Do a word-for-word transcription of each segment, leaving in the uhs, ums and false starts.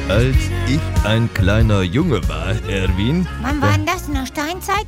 Als ich ein kleiner Junge war, Erwin... Wann war denn das? In der Steinzeit?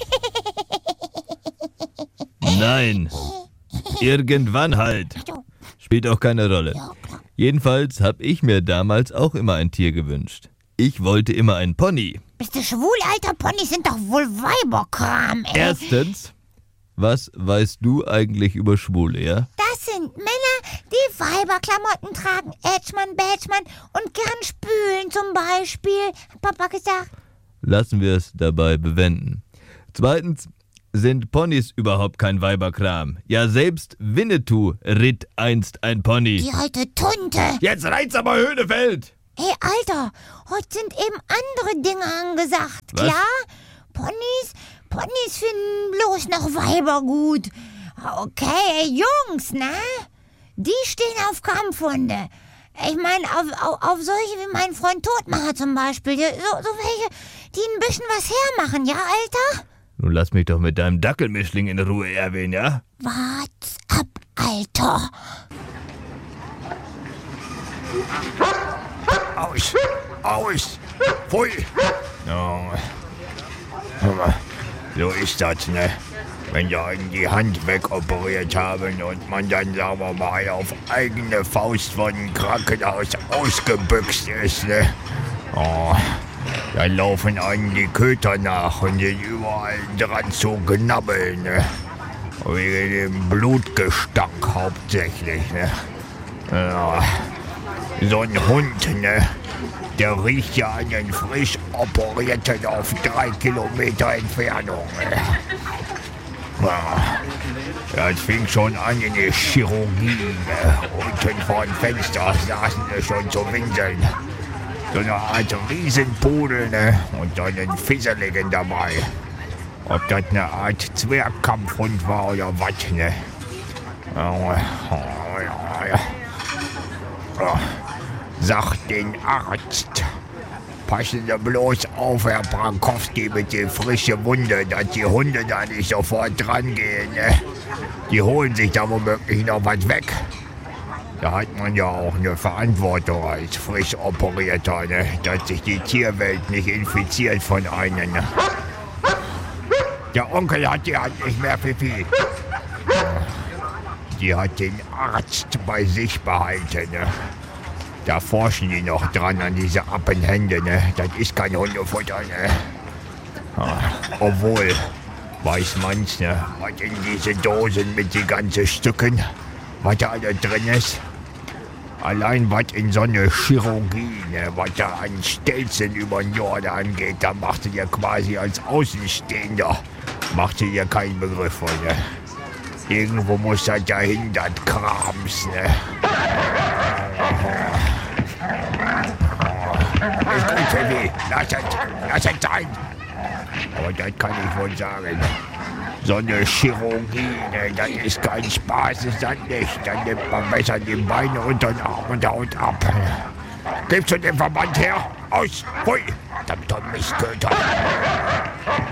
Nein, irgendwann halt. Spielt auch keine Rolle. Jedenfalls habe ich mir damals auch immer ein Tier gewünscht. Ich wollte immer einen Pony. Bist du schwul, Alter? Ponys sind doch wohl Weiberkram, ey. Erstens, was weißt du eigentlich über Schwule, ja? Das sind Männer, die Weiberklamotten tragen. Edgmann, Badgmann und gern spülen zum Beispiel. Hat Papa gesagt. Lassen wir es dabei bewenden. Zweitens sind Ponys überhaupt kein Weiberkram. Ja, selbst Winnetou ritt einst ein Pony. Die alte Tunte. Jetzt reizt aber Höhnefeld! Ey, Alter, heute sind eben andere Dinge angesagt, Was? klar? Ponys, Ponys finden bloß noch Weiber gut. Okay, ey, Jungs, ne? Die stehen auf Kampfhunde. Ich meine, auf, auf, auf solche wie mein Freund Todmacher zum Beispiel. So, so welche, die ein bisschen was hermachen, ja, Alter? Nun lass mich doch mit deinem Dackelmischling in Ruhe, Erwin, ja? Wart's ab, Alter. Aus! Aus! Pfui! No. Hör mal, so ist das, ne? Wenn die einen die Hand wegoperiert haben und man dann, sagen wir mal, auf eigene Faust von einem Krankenhaus ausgebüxt ist, ne? Oh, dann laufen einem die Köter nach und sind überall dran zu knabbeln, ne? Wegen dem Blutgestank hauptsächlich, ne? Ja. So ein Hund, ne? Der riecht ja an den frisch operierten auf drei Kilometer Entfernung. Ne? Ja. Das fing schon an in der Chirurgie. Ne? Unten vor dem Fenster saßen sie schon zu winseln. So eine Art Riesenpudel, ne? Und dann ein Fisseligen dabei. Ob das eine Art Zwergkampfhund war oder was, ne? Ja, ja, ja. Oh. Sagt den Arzt. Passen Sie bloß auf, Herr Brankowski, mit der frischen Wunde, dass die Hunde da nicht sofort dran gehen. Ne? Die holen sich da womöglich noch was weg. Da hat man ja auch eine Verantwortung als frisch Operierter, ne? Dass sich die Tierwelt nicht infiziert von einem. Ne? Der Onkel hat die Hand nicht mehr, Fifi. Die hat den Arzt bei sich behalten. Ne? Da forschen die noch dran an diese Appenhände, ne? Das ist kein Hundefutter, ne? Ja, obwohl, weiß man's, ne? Was in diese Dosen mit den ganzen Stücken, was da alles drin ist. Allein was in so eine Chirurgie, ne? Was da an Stelzen über den Jordan geht, da macht sie ja quasi als Außenstehender, macht sie ja keinen Begriff von, ne? Irgendwo muss das dahin, das Krams, ne? Ist gut, Fifi. Lass es, lass es sein. Aber das kann ich wohl sagen. So eine Chirurgie, ne, das ist kein Spaß, ist das nicht. Dann nimmt man besser die Beine unter den Arm und haut ab. Gibst du den Verband her? Aus! Hui! Verdammt, Mistköter!